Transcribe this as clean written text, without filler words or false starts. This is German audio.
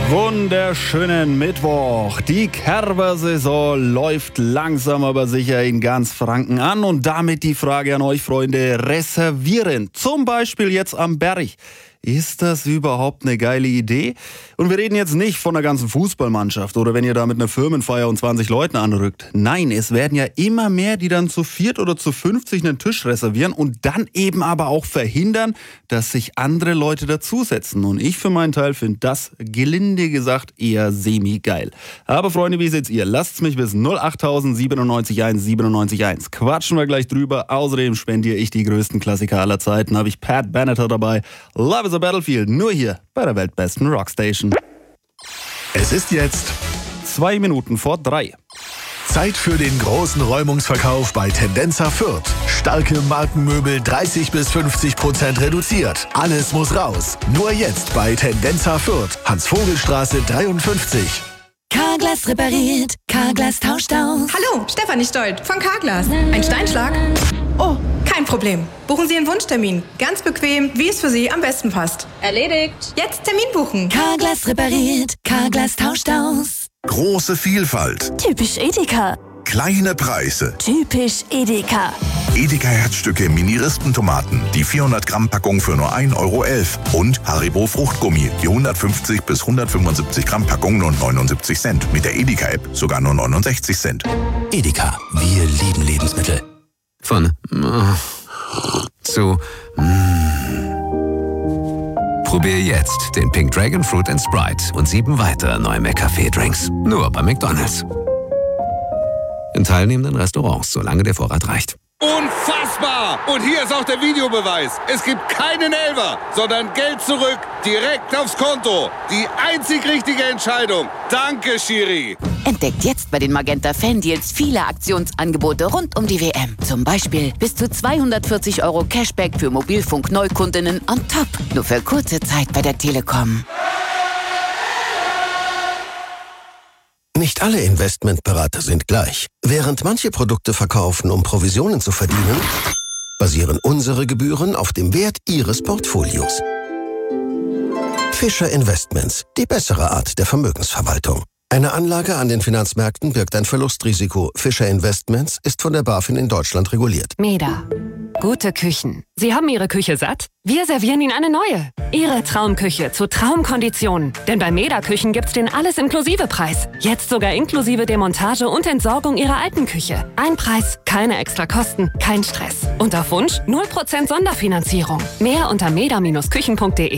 Wunderschönen Mittwoch. Die Kerber-Saison läuft langsam aber sicher in ganz Franken an und damit die Frage an euch, Freunde, reservieren. Zum Beispiel jetzt am Berg. Ist das überhaupt eine geile Idee? Und wir reden jetzt nicht von der ganzen Fußballmannschaft oder wenn ihr da mit einer Firmenfeier und 20 Leuten anrückt. Nein, es werden ja immer mehr, die dann zu 4 oder zu 50 einen Tisch reservieren und dann eben aber auch verhindern, dass sich andere Leute dazusetzen. Und ich für meinen Teil finde das, gelinde gesagt, eher semi-geil. Aber Freunde, wie seht's ihr? Lasst's mich wissen. 08000 97.1 97.1. Quatschen wir gleich drüber. Außerdem spendiere ich die größten Klassiker aller Zeiten. Habe ich Pat Benatar dabei. Love is a Battlefield, nur hier bei der weltbesten Rockstation. Es ist jetzt 2 Minuten vor 3. Zeit für den großen Räumungsverkauf bei Tendenza Fürth. Starke Markenmöbel 30-50% reduziert. Alles muss raus. Nur jetzt bei Tendenza Fürth. Hans-Vogel-Straße 53. Carglass repariert, Carglass tauscht aus. Hallo, Stefanie Stolt von Carglass. Ein Steinschlag? Oh, kein Problem. Buchen Sie Ihren Wunschtermin. Ganz bequem, wie es für Sie am besten passt. Erledigt. Jetzt Termin buchen. Carglass repariert, Carglass tauscht aus. Große Vielfalt. Typisch Edeka. Kleine Preise. Typisch Edeka. Edeka Herzstücke Mini-Rispentomaten. Die 400 Gramm Packung für nur 1,11 Euro. Und Haribo Fruchtgummi. Die 150 bis 175 Gramm Packung nur 79 Cent. Mit der Edeka-App sogar nur 69 Cent. Edeka. Wir lieben Lebensmittel. Von zu Probier jetzt den Pink Dragon Fruit & Sprite und 7 weitere neue McCafé-Drinks. Nur bei McDonald's. In teilnehmenden Restaurants, solange der Vorrat reicht. Unfassbar! Und hier ist auch der Videobeweis. Es gibt keinen Elfer, sondern Geld zurück, direkt aufs Konto. Die einzig richtige Entscheidung. Danke, Schiri. Entdeckt jetzt bei den Magenta Fan-Deals viele Aktionsangebote rund um die WM. Zum Beispiel bis zu 240 € Cashback für Mobilfunk-Neukundinnen on top. Nur für kurze Zeit bei der Telekom. Nicht alle Investmentberater sind gleich. Während manche Produkte verkaufen, um Provisionen zu verdienen, basieren unsere Gebühren auf dem Wert Ihres Portfolios. Fischer Investments, die bessere Art der Vermögensverwaltung. Eine Anlage an den Finanzmärkten birgt ein Verlustrisiko. Fischer Investments ist von der BaFin in Deutschland reguliert. MEDA. Gute Küchen. Sie haben Ihre Küche satt? Wir servieren Ihnen eine neue. Ihre Traumküche zu Traumkonditionen. Denn bei MEDA-Küchen gibt's den Alles-Inklusive-Preis. Jetzt sogar inklusive Demontage und Entsorgung Ihrer alten Küche. Ein Preis, keine extra Kosten, kein Stress. Und auf Wunsch 0% Sonderfinanzierung. Mehr unter meda-küchen.de.